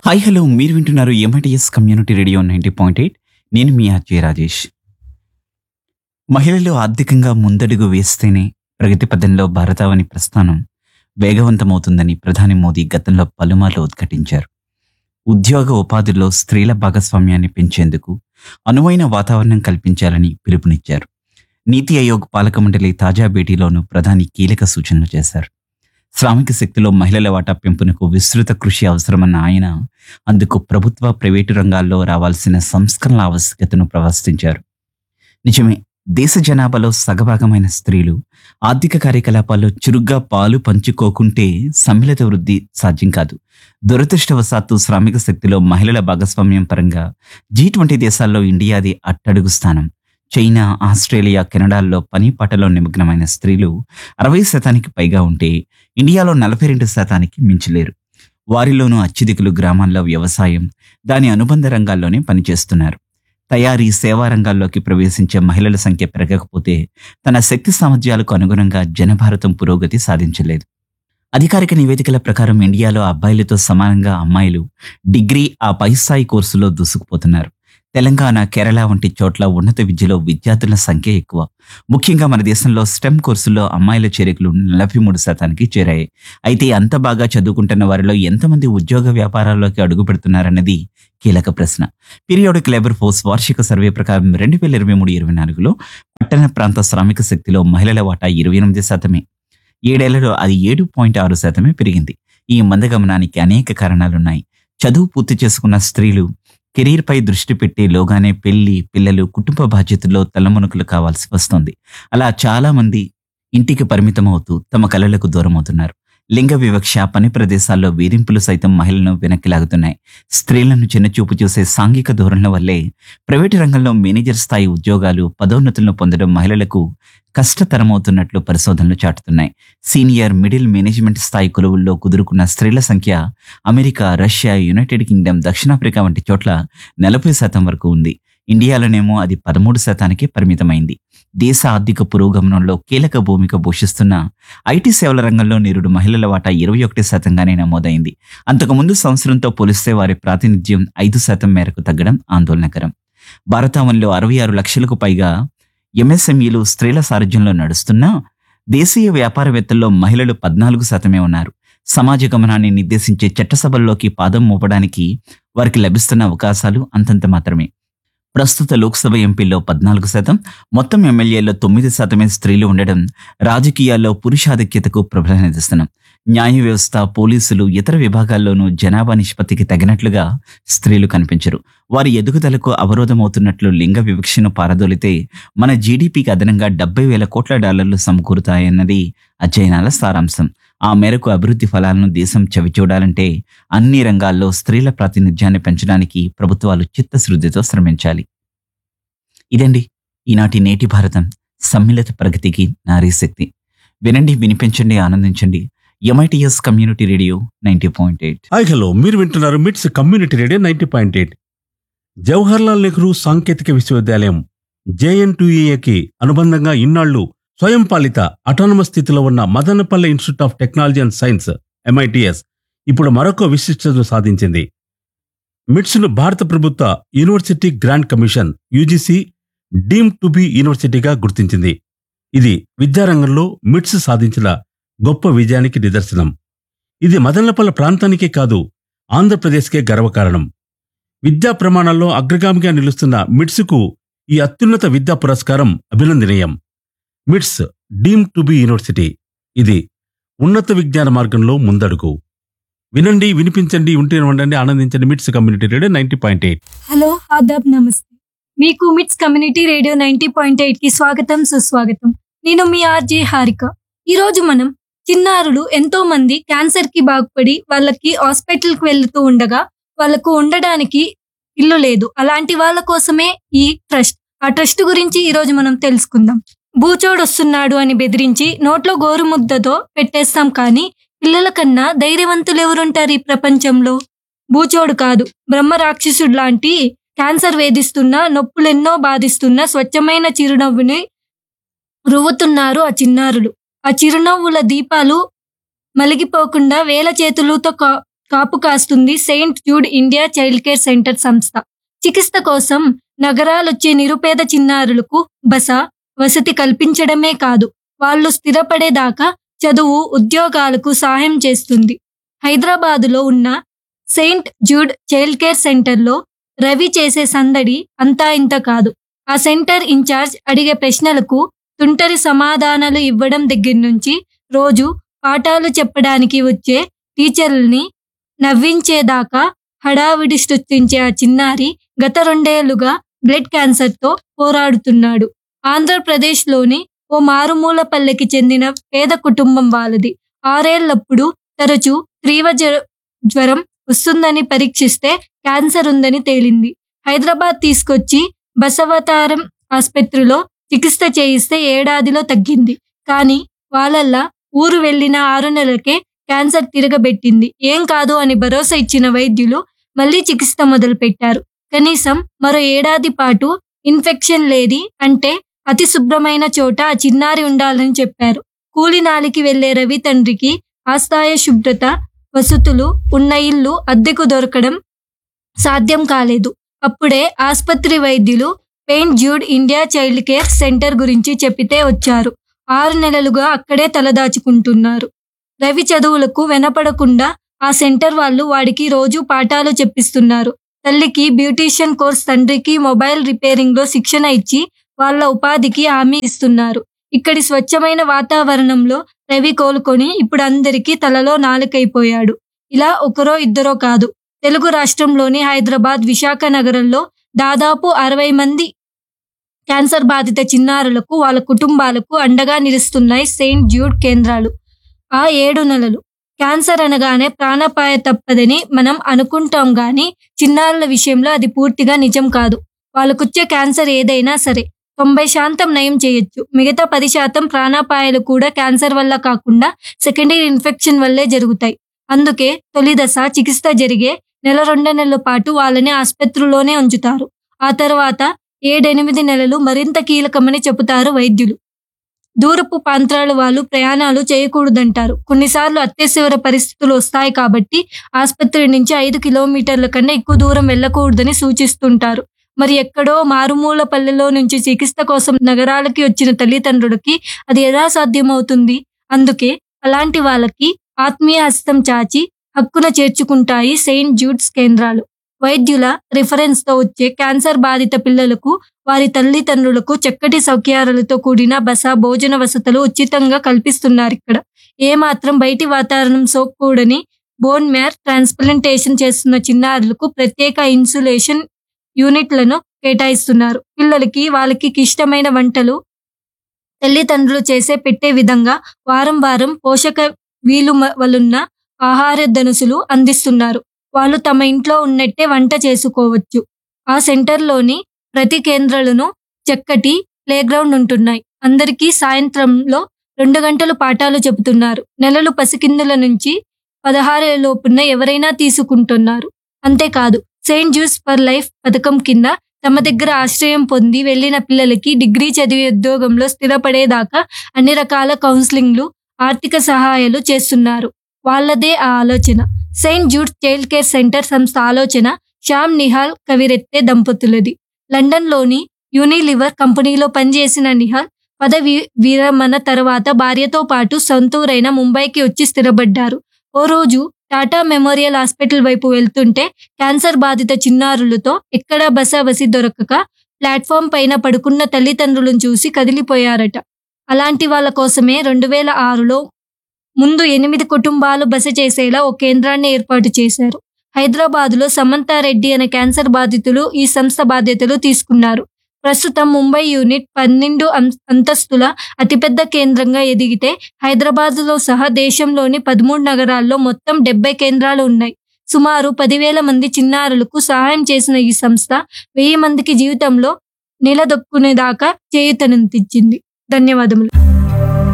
Hi hello మీరు వింటున్నారు MITS community radio 90.8. నేను మీ ఆర్జే రాజేష్. మహిళలు ఆర్థికంగా ముందడుగు వేస్తేనే ప్రగతి పథంలో భారతావని ప్రస్థానం వేగవంతమవుతుందని ప్రధాని మోదీ గతంలో పలుమార్లు ఉద్ఘాటించారు. ఉద్యోగ ఉపాధిలో స్త్రీల భాగస్వామ్యాన్ని పెంచేందుకు అనువైన వాతావరణం కల్పించాలని పిలుపునిచ్చారు. నీతి ఆయోగ్ పాలక మండలి తాజా భేటీలోనూ ప్రధాని కీలక సూచనలు చేశారు. శ్రామిక శక్తిలో మహిళల వాటా పెంపునకు విస్తృత కృషి అవసరమన్న ఆయన అందుకు ప్రభుత్వ ప్రైవేటు రంగాల్లో రావాల్సిన సంస్కరణల ఆవశ్యకతను ప్రస్తావించారు. నిజమే, దేశ జనాభాలో సగభాగమైన స్త్రీలు ఆర్థిక కార్యకలాపాల్లో చురుగ్గా పాలు పంచుకోకుంటే సమ్మిళిత వృద్ధి సాధ్యం కాదు. దురదృష్టవశాత్తు శ్రామిక శక్తిలో మహిళల భాగస్వామ్యం పరంగా G20 దేశాల్లో ఇండియాది అట్టడుగు స్థానం. చైనా, ఆస్ట్రేలియా, కెనడాల్లో పని పాటలో నిమగ్నమైన స్త్రీలు 60% పైగా ఉంటే ఇండియాలో 42% మించలేరు. వారిలోనూ అత్యధికులు గ్రామాల్లో వ్యవసాయం, దాని అనుబంధ రంగాల్లోనే పనిచేస్తున్నారు. తయారీ, సేవా రంగాల్లోకి ప్రవేశించే మహిళల సంఖ్య పెరగకపోతే తన శక్తి సామర్థ్యాలకు అనుగుణంగా జనభారతం పురోగతి సాధించలేదు. అధికారిక నివేదికల ప్రకారం ఇండియాలో అబ్బాయిలతో సమానంగా అమ్మాయిలు డిగ్రీ, ఆ పై స్థాయి కోర్సులో దూసుకుపోతున్నారు. తెలంగాణ, కేరళ వంటి చోట్ల ఉన్నత విద్యలో విద్యార్థుల సంఖ్య ఎక్కువ. ముఖ్యంగా మన దేశంలో స్టెమ్ కోర్సుల్లో అమ్మాయిల చేరికలు 43% చేరాయి. అయితే అంత బాగా చదువుకుంటున్న వారిలో ఎంతమంది ఉద్యోగ వ్యాపారాల్లోకి అడుగు పెడుతున్నారన్నది కీలక ప్రశ్న. పీరియాడిక్ లేబర్ ఫోర్స్ వార్షిక సర్వే ప్రకారం 2023-24లో పట్టణ ప్రాంత శ్రామిక శక్తిలో మహిళల వాటా 28%. 7 ఏళ్లలో అది 7.6% పెరిగింది. ఈ మందగమనానికి అనేక కారణాలున్నాయి. చదువు పూర్తి చేసుకున్న స్త్రీలు కెరీర్ పై దృష్టి పెట్టి లోగానే పెళ్లి, పిల్లలు, కుటుంబ బాధ్యతల్లో తలమునకలు కావాల్సి వస్తుంది. అలా చాలా మంది ఇంటికి పరిమితమవుతూ తమ కలలకు దూరమవుతున్నారు. లింగ వివక్ష, పని ప్రదేశాల్లో వేధింపులు సైతం మహిళలను వెనక్కి లాగుతున్నాయి. స్త్రీలను చిన్నచూపు చూసే సాంఘిక ధోరణుల వల్లే ప్రైవేటు రంగంలో మేనేజర్ స్థాయి ఉద్యోగాలు, పదోన్నతులను పొందడం మహిళలకు కష్టతరమవుతున్నట్లు పరిశోధనలు చాటుతున్నాయి. సీనియర్, మిడిల్ మేనేజ్మెంట్ స్థాయి కొలువుల్లో కుదురుకున్న స్త్రీల సంఖ్య అమెరికా, రష్యా, యునైటెడ్ కింగ్డమ్, దక్షిణాఫ్రికా వంటి చోట్ల 40% వరకు ఉంది. ఇండియాలోనేమో అది 13%కే పరిమితమైంది. దేశ ఆర్థిక పురోగమనంలో కీలక భూమిక పోషిస్తున్న ఐటీ సేవల రంగంలో నిరుడు మహిళల వాటా 21%గానే నమోదైంది. అంతకుముందు సంవత్సరంతో పోలిస్తే వారి ప్రాతినిధ్యం 5% మేరకు తగ్గడం ఆందోళనకరం. భారతావనిలో 66 లక్షలకు పైగా ఎంఎస్ఎంఈలు స్త్రీల సారథ్యంలో నడుస్తున్నా దేశీయ వ్యాపారవేత్తల్లో మహిళలు 14% ఉన్నారు. సమాజ గమనాన్ని నిర్దేశించే చట్టసభల్లోకి పాదం మోపడానికి వారికి లభిస్తున్న అవకాశాలు అంతంత మాత్రమే. ప్రస్తుత లోక్సభ ఎంపీల్లో 14%, మొత్తం ఎమ్మెల్యేల్లో 9% స్త్రీలు ఉండడం రాజకీయాల్లో పురుషాధిక్యతకు ప్రబల నిదర్శనం. న్యాయ వ్యవస్థ, పోలీసులు, ఇతర విభాగాల్లోనూ జనాభా నిష్పత్తికి తగినట్లుగా స్త్రీలు కనిపించరు. వారి ఎదుగుదలకు అవరోధమవుతున్నట్లు లింగ వివక్షను పారదోలితే మన జీడీపీకి అదనంగా $70,000 కోట్ల సమకూరుతాయన్నది అధ్యయనాల సారాంశం. ఆ మేరకు అభివృద్ధి ఫలాలను దేశం చవిచూడాలంటే అన్ని రంగాల్లో స్త్రీల ప్రాతినిధ్యాన్ని పెంచడానికి ప్రభుత్వాలు చిత్తశుద్ధితో శ్రమించాలి. ఇదండి ఈనాటి నేటి భారతం సమ్మిళిత ప్రగతికి నారీ శక్తి. వినండి, వినిపించండి, ఆనందించండి. MITS community radio 90.8. Hi hello, మీరు వింటున్నారు మిట్స్ కమ్యూనిటీ రేడియో 90.8. జవహర్లాల్ నెహ్రూ సాంకేతిక విశ్వవిద్యాలయం JNTUAకి అనుబంధంగా ఇన్నాళ్లు స్వయం పాలిత అటానమస్ స్థితిలో ఉన్న Madanapalle institute of technology and science MITS ఇప్పుడు మరొక విశిష్టతను సాధించింది. మిట్స్ను భారత ప్రభుత్వ university grant commission UGC deem to be యూనివర్సిటీగా గుర్తించింది. ఇది విద్యారంగంలో మిట్స్ సాధించిన గొప్ప విజయానికి నిదర్శనం. ఇది మదనపల్లె ప్రాంతానికే కాదు, ఆంధ్రప్రదేశ్కే గర్వకారణం. విద్యా ప్రమాణాల్లో అగ్రగామిగా నిలుస్తున్న మిట్స్కు ఈ అత్యున్నత విద్యా పురస్కారం అభినందనీయం. మిట్స్ డీమ్ టు బి యూనివర్సిటీ, ఇది ఉన్నత విజ్ఞాన మార్గంలో ముందడుగు. వినండి, వినిపించండి, ఉంటే ఉండండి, ఆనందించండి. మిట్స్ కమ్యూనిటీ రేడియో 90.8. హలో, ఆదాబ్, నమస్తే. మీకు మిట్స్ కమ్యూనిటీ రేడియో 90.8కి స్వాగతం, సుస్వాగతం. నేను మీ ఆర్జే హారిక. ఈరోజు మనం చిన్నారులు ఎంతో మంది క్యాన్సర్ కి బాగుపడి వాళ్ళకి హాస్పిటల్కి వెళ్తూ ఉండగా వాళ్ళకు ఉండడానికి ఇల్లు లేదు. అలాంటి వాళ్ళ కోసమే ఈ ట్రస్ట్. ఆ ట్రస్ట్ గురించి ఈరోజు మనం తెలుసుకుందాం. బూచోడు వస్తున్నాడు అని బెదిరించి నోట్లో గోరుముద్దతో పెట్టేస్తాం, కానీ పిల్లల కన్నా ధైర్యవంతులు ఎవరుంటారు ఈ ప్రపంచంలో? బూచోడు కాదు, బ్రహ్మ రాక్షసుడు లాంటి క్యాన్సర్ వేధిస్తున్న, నొప్పులెన్నో బాధిస్తున్న స్వచ్ఛమైన చిరునవ్వుని రువ్వుతున్నారు ఆ చిన్నారులు. ఆ చిరునవ్వుల దీపాలు మలిగిపోకుండా వేల చేతులతో కాపు కాస్తుంది Saint Jude India child care centre సంస్థ. చికిత్స కోసం నగరాలొచ్చే నిరుపేద చిన్నారులకు వసతి కల్పించడమే కాదు, వాళ్ళు స్థిరపడేదాకా చదువు, ఉద్యోగాలకు సహాయం చేస్తుంది. హైదరాబాదులో ఉన్న సెయింట్ జూడ్ చైల్డ్ కేర్ సెంటర్లో రవి చేసే సందడి అంతా ఇంత కాదు. ఆ సెంటర్ ఇన్ఛార్జ్ అడిగే ప్రశ్నలకు తుంటరి సమాధానాలు ఇవ్వడం దగ్గర నుంచి రోజు పాఠాలు చెప్పడానికి వచ్చే టీచర్లని నవ్వించేదాకా హడావిడి సృష్టించే ఆ చిన్నారి గత 2 ఏళ్లుగా బ్లడ్ క్యాన్సర్తో పోరాడుతున్నాడు. ఆంధ్రప్రదేశ్లోని ఓ మారుమూల పల్లెకి చెందిన పేద కుటుంబం వాళ్ళది. 6 ఏళ్లప్పుడు తరచూ తీవ్ర జ్వరం వస్తుందని పరీక్షిస్తే క్యాన్సర్ ఉందని తేలింది. హైదరాబాద్ తీసుకొచ్చి బసవతారం ఆసుపత్రిలో చికిత్స చేయిస్తే ఏడాదిలో తగ్గింది. కానీ వాళ్ళల్లా ఊరు వెళ్లిన 6 నెలలకే క్యాన్సర్ తిరగబెట్టింది. ఏం కాదు అని భరోసా ఇచ్చిన వైద్యులు మళ్లీ చికిత్స మొదలుపెట్టారు. కనీసం మరో ఏడాది పాటు ఇన్ఫెక్షన్ లేది అంటే అతి శుభ్రమైన చోట ఆ చిన్నారి ఉండాలని చెప్పారు. కూలినాలికి వెళ్లే రవి తండ్రికి ఆస్థాయ శుభ్రత, వసతులు ఉన్న ఇల్లు అద్దెకు దొరకడం సాధ్యం కాలేదు. అప్పుడే ఆసుపత్రి వైద్యులు Saint Jude India child care centre గురించి చెప్పితే వచ్చారు. 6 నెలలుగా అక్కడే తలదాచుకుంటున్నారు. రవి చదువులకు వెనపడకుండా ఆ సెంటర్ వాళ్ళు వాడికి రోజు పాఠాలు చెప్పిస్తున్నారు. తల్లికి బ్యూటీషియన్ కోర్స్, తండ్రికి మొబైల్ రిపేరింగ్ లో శిక్షణ ఇచ్చి వాళ్ళ ఉపాధికి హామీ ఇస్తున్నారు. ఇక్కడి స్వచ్ఛమైన వాతావరణంలో రవి కోలుకొని ఇప్పుడు అందరికీ తలలో నాలుకైపోయాడు. ఇలా ఒకరో ఇద్దరో కాదు, తెలుగు రాష్ట్రంలోని హైదరాబాద్, విశాఖ నగరంలో దాదాపు 60 మంది క్యాన్సర్ బాధిత చిన్నారులకు, వాళ్ళ కుటుంబాలకు అండగా నిలుస్తున్నాయి సెయింట్ జూడ్ కేంద్రాలు. ఆ 7 నెలలు క్యాన్సర్ అనగానే ప్రాణాపాయ తప్పదని మనం అనుకుంటాం గాని చిన్నారుల విషయంలో అది పూర్తిగా నిజం కాదు. వాళ్ళకొచ్చే క్యాన్సర్ ఏదైనా సరే 90% నయం చేయొచ్చు. మిగతా 10% ప్రాణాపాయాలు కూడా క్యాన్సర్ వల్ల కాకుండా సెకండరీ ఇన్ఫెక్షన్ వల్లే జరుగుతాయి. అందుకే తొలి దశ చికిత్స జరిగే 1-2 నెలల పాటు వాళ్ళని ఆసుపత్రిలోనే ఉంచుతారు. ఆ తర్వాత 7-8 నెలలు మరింత కీలకమని చెబుతారు వైద్యులు. దూరపు ప్రాంతాల వాళ్ళు ప్రయాణాలు చేయకూడదంటారు. కొన్నిసార్లు అత్యవసర పరిస్థితులు వస్తాయి కాబట్టి ఆసుపత్రి నుంచి 5 కిలోమీటర్ల కన్నా ఎక్కువ దూరం వెళ్ళకూడదని సూచిస్తుంటారు. మరి ఎక్కడో మారుమూల పల్లెలో నుంచి చికిత్స కోసం నగరాలకి వచ్చిన తల్లిదండ్రులకి అది ఎలా సాధ్యమవుతుంది? అందుకే అలాంటి వాళ్ళకి ఆత్మీయ హస్తం చాచి హక్కున చేర్చుకుంటాయి సెయింట్ జూడ్స్ కేంద్రాలు. వైద్యుల రిఫరెన్స్ తో వచ్చే క్యాన్సర్ బాధిత పిల్లలకు, వారి తల్లిదండ్రులకు చక్కటి సౌకర్యాలతో కూడిన భోజన వసతులు ఉచితంగా కల్పిస్తున్నారు. ఇక్కడ ఏమాత్రం బయటి వాతావరణం సోకకూడని బోన్ మ్యార్ ట్రాన్స్ప్లాంటేషన్ చేస్తున్న చిన్నారులకు ప్రత్యేక ఇన్సులేషన్ యూనిట్లను కేటాయిస్తున్నారు. పిల్లలకి వాళ్ళకి ఇష్టమైన వంటలు తల్లిదండ్రులు పెట్టే విధంగా వారం పోషక విలువలున్న ఆహార దినుసులు అందిస్తున్నారు. వాళ్ళు తమ ఇంట్లో ఉన్నట్టే వంట చేసుకోవచ్చు. ఆ సెంటర్లోని ప్రతి కేంద్రాలను చక్కటి ప్లేగ్రౌండ్ ఉంటున్నాయి. అందరికీ సాయంత్రంలో 2 గంటలు పాఠాలు చెబుతున్నారు. నెలలు పసికిందుల నుంచి 16 లోపున్న ఎవరైనా తీసుకుంటున్నారు. అంతేకాదు, సెయింట్ జూడ్స్ ఫర్ లైఫ్ పథకం కింద తమ దగ్గర ఆశ్రయం పొంది వెళ్లిన పిల్లలకి డిగ్రీ చదివి ఉద్యోగంలో స్థిరపడేదాకా అన్ని రకాల కౌన్సిలింగ్లు, ఆర్థిక సహాయాలు చేస్తున్నారు. వాళ్ళదే ఆ ఆలోచన. సెయింట్ జూడ్స్ చైల్డ్ కేర్ సెంటర్ సంస్థ ఆలోచన శ్యామ్ నిహాల్ కవిరెత్తే దంపతులది. లండన్లోని యూనిలివర్ కంపెనీలో పనిచేసిన నిహాల్ పదవి విరమణ తర్వాత భార్యతో పాటు సొంతూరైన ముంబైకి వచ్చి స్థిరపడ్డారు. ఓ రోజు టాటా మెమోరియల్ హాస్పిటల్ వైపు వెళ్తుంటే క్యాన్సర్ బాధిత చిన్నారులతో ఎక్కడా బసవసి దొరకక ప్లాట్ఫామ్ పైన పడుకున్న తల్లిదండ్రులను చూసి కదిలిపోయారట. అలాంటి వాళ్ళ కోసమే 2006లో ముందు 8 కుటుంబాలు బస చేసేలా ఓ కేంద్రాన్ని ఏర్పాటు చేశారు. హైదరాబాదులో సమంతారెడ్డి అనే క్యాన్సర్ బాధితులు ఈ సంస్థ బాధ్యతలు తీసుకున్నారు. ప్రస్తుతం ముంబై యూనిట్ 12 అంతస్తుల అతిపెద్ద కేంద్రంగా ఎదిగితే హైదరాబాద్లో సహా దేశంలోని 13 నగరాల్లో మొత్తం 70 కేంద్రాలు ఉన్నాయి. సుమారు 10,000 మంది చిన్నారులకు సహాయం చేసిన ఈ సంస్థ 1000 మందికి జీవితంలో నిలదొక్కునేదాకా చేయూతనందించింది. ధన్యవాదములు.